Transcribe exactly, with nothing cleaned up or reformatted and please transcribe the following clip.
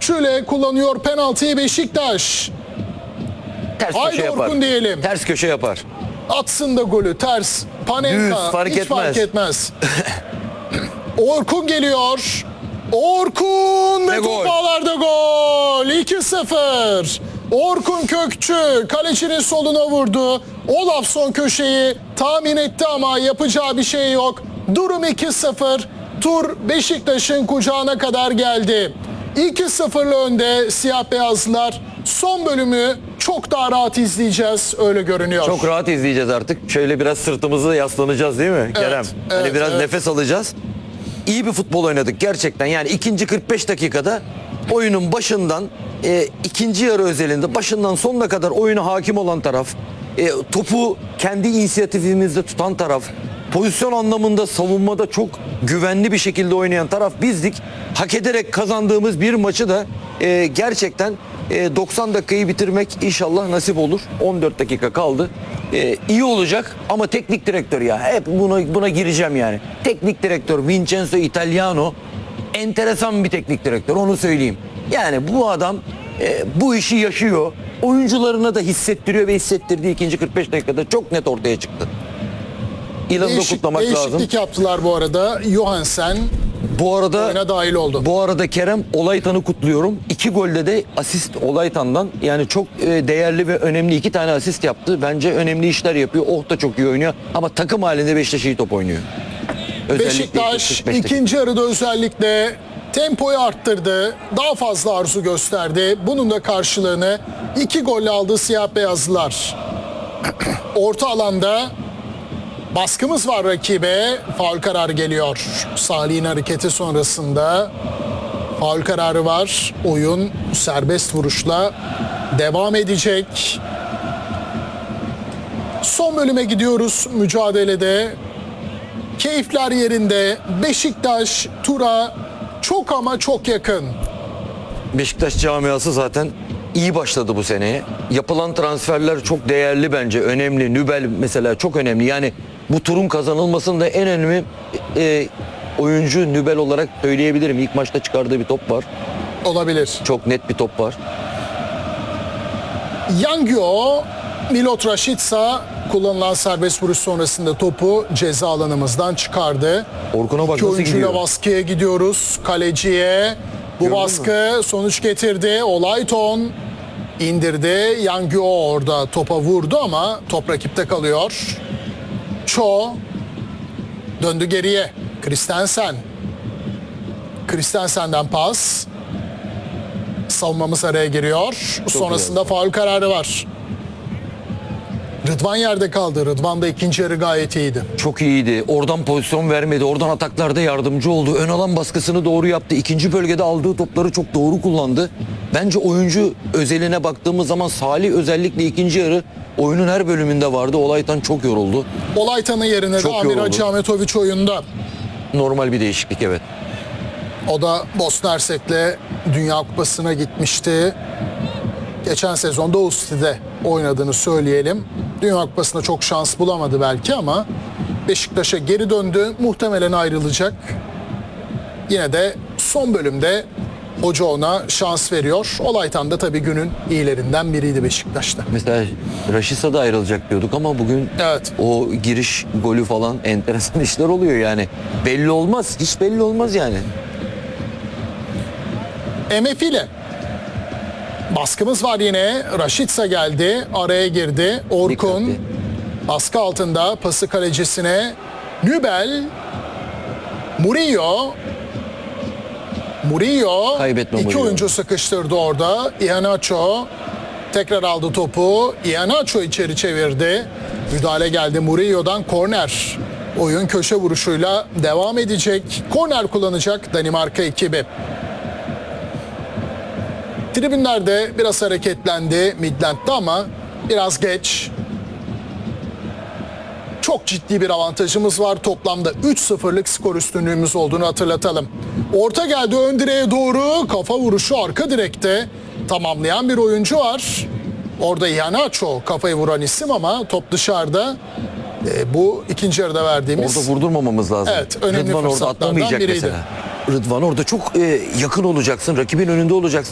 Şöyle kullanıyor penaltıyı Beşiktaş. Ters Haydi köşe yapar. Orkun diyelim. Ters köşe yapar. Atsın da golü ters. Panenka Düz, fark hiç etmez. fark etmez. Orkun geliyor. Orkun ve Ve gol. top ağlarda gol. iki sıfır. Orkun Kökçü kalecinin soluna vurdu. Olafson köşeyi tahmin etti ama yapacağı bir şey yok. Durum iki sıfır. Tur Beşiktaş'ın kucağına kadar geldi. iki sıfırlı önde siyah beyazlılar. Son bölümü çok daha rahat izleyeceğiz, öyle görünüyor. Çok rahat izleyeceğiz artık. Şöyle biraz sırtımızı yaslanacağız değil mi Kerem? Hani evet, biraz evet. nefes alacağız. İyi bir futbol oynadık gerçekten. Yani ikinci kırk beş dakikada oyunun başından e, ikinci yarı özelinde başından sonuna kadar oyuna hakim olan taraf, e, topu kendi inisiyatifimizde tutan taraf, pozisyon anlamında savunmada çok güvenli bir şekilde oynayan taraf bizdik. Hak ederek kazandığımız bir maçı da e, gerçekten e, doksan dakikayı bitirmek inşallah nasip olur. on dört dakika kaldı. E, iyi olacak ama teknik direktör ya hep buna buna gireceğim yani. Teknik direktör Vincenzo Italiano enteresan bir teknik direktör, onu söyleyeyim. Yani bu adam e, bu işi yaşıyor. Oyuncularına da hissettiriyor ve hissettirdiği ikinci kırk beş dakikada çok net ortaya çıktı. İlanı da Değişik, kutlamak değişiklik lazım. yaptılar bu arada. Johansen Bu arada oyuna dahil oldu. Bu arada Kerem Olaytan'ı kutluyorum. İki golde de asist Olaytan'dan. Yani çok e, değerli ve önemli iki tane asist yaptı. Bence önemli işler yapıyor. Oh da çok iyi oynuyor. Ama takım halinde Beşiktaş iyi top oynuyor. Özellikle Beşiktaş kırk beş dakika. ikinci yarıda özellikle tempoyu arttırdı. Daha fazla arzu gösterdi. Bunun da karşılığını iki golle aldı siyah beyazlılar. Orta alanda baskımız var rakibe. Faul kararı geliyor. Salih'in hareketi sonrasında faul kararı var. Oyun serbest vuruşla devam edecek. Son bölüme gidiyoruz mücadelede. Keyifler yerinde. Beşiktaş tura çok ama çok yakın. Beşiktaş camiası zaten iyi başladı bu seneye. Yapılan transferler çok değerli bence. Önemli. Nübel mesela çok önemli. Yani bu turun kazanılmasında en önemli e, oyuncu Nübel olarak söyleyebilirim. İlk maçta çıkardığı bir top var. Olabilir. Çok net bir top var. Yangyo, Milot Rashica kullanılan serbest vuruş sonrasında topu ceza alanımızdan çıkardı. Orkun'a bak İki nasıl oyuncuyla gidiyor. baskıya gidiyoruz. Kaleciye bu Gördün baskı sonuç getirdi. Olayton indirdi. Yangyo orada topa vurdu ama top rakipte kalıyor. Cho döndü geriye. Christensen. Christensen'den pas. Savunmamız araya giriyor. Sonrasında faul kararı var. Rıdvan yerde kaldı. Rıdvan da ikinci yarı gayet iyiydi. Çok iyiydi. Oradan pozisyon vermedi. Oradan ataklarda yardımcı oldu. Ön alan baskısını doğru yaptı. İkinci bölgede aldığı topları çok doğru kullandı. Bence oyuncu özeline baktığımız zaman Salih özellikle ikinci yarı oyunun her bölümünde vardı. Olaytan çok yoruldu. Olaytan'ın yerine Çok de Amir yoruldu. Hacı Ahmetoviç oyunda. Normal bir değişiklik evet. O da Bosna Hersek'le Dünya Kupası'na gitmişti. Geçen sezonda Usti'de oynadığını söyleyelim. Dünya Kupası'nda çok şans bulamadı belki ama Beşiktaş'a geri döndü. Muhtemelen ayrılacak. Yine de son bölümde hoca ona şans veriyor. Olaytan da tabii günün iyilerinden biriydi Beşiktaş'ta. Mesela Raşisa da ayrılacak diyorduk ama bugün Evet. o giriş golü falan enteresan işler oluyor yani. Belli olmaz. Hiç belli olmaz yani. M F ile baskımız var yine. Rashica geldi. Araya girdi. Orkun Dikkatli. baskı altında pası kalecisine. Nübel. Murillo. Murillo. Kaybetme İki Murillo. oyuncu sıkıştırdı orada. Iheanacho tekrar aldı topu. Iheanacho içeri çevirdi. Müdahale geldi Murillo'dan. Korner. Oyun köşe vuruşuyla devam edecek. Korner kullanacak Danimarka ekibi. Tribünlerde biraz hareketlendi Midland'da ama biraz geç. Çok ciddi bir avantajımız var. Toplamda üç sıfırlık skor üstünlüğümüz olduğunu hatırlatalım. Orta geldi ön direğe doğru. Kafa vuruşu arka direkte tamamlayan bir oyuncu var. Orada Iheanacho kafayı vuran isim ama top dışarıda. E, bu ikinci yarıda verdiğimiz... Orada vurdurmamamız lazım. Evet, önemli Rıdvan orada fırsatlardan atlamayacak biriydi. mesela. Rıdvan orada çok e, yakın olacaksın. Rakibin önünde olacaksın.